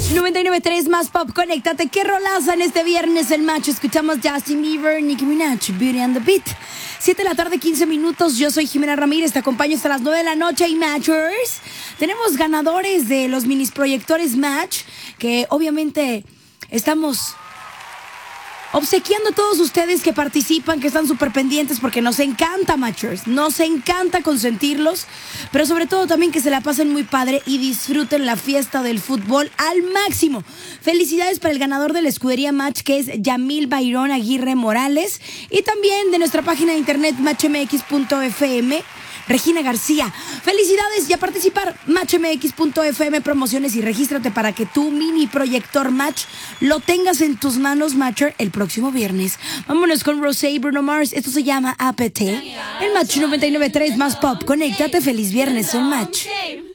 99.3 más pop, conéctate. ¿Qué rolaza en este viernes el match? Escuchamos Justin Bieber, Nicki Minaj, Beauty and the Beat. 7 de la tarde, 15 minutos. Yo soy Jimena Ramírez, te acompaño hasta las 9 de la noche. Y Matchers, tenemos ganadores de los minis proyectores Match, que obviamente estamos obsequiando a todos ustedes que participan, que están súper pendientes, porque nos encanta, Matchers. Nos encanta consentirlos, pero sobre todo también que se la pasen muy padre y disfruten la fiesta del fútbol al máximo. Felicidades para el ganador de la escudería Match, que es Yamil Bayrón Aguirre Morales. Y también de nuestra página de internet matchmx.fm, Regina García. Felicidades y a participar. Matchmx.fm promociones y regístrate para que tu mini proyector Match lo tengas en tus manos, Matcher, el próximo viernes. Vámonos con Rosé y Bruno Mars. Esto se llama APT. El Match 99.3 más pop. Conéctate. Feliz viernes en Match.